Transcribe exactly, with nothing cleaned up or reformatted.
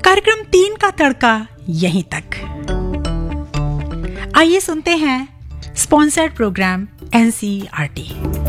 कार्यक्रम तीन का तड़का यहीं तक। आइए सुनते हैं स्पॉन्सर्ड प्रोग्राम एनसीईआरटी।